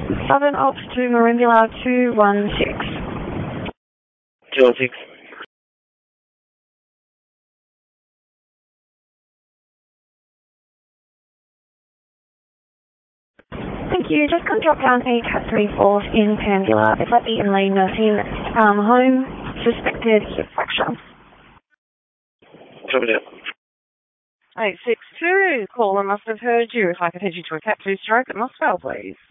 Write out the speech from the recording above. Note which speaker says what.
Speaker 1: Southern Ops to Merimbula 216.
Speaker 2: 216.
Speaker 1: Thank you. Just going to drop down a Cat 3 force in Pambula. It's at the Inlay Nursing Home. Suspected hip fracture.
Speaker 2: Drop it out.
Speaker 3: 862, caller must have heard you. If I could head you to a Cat 2 stroke at Mossvale, please.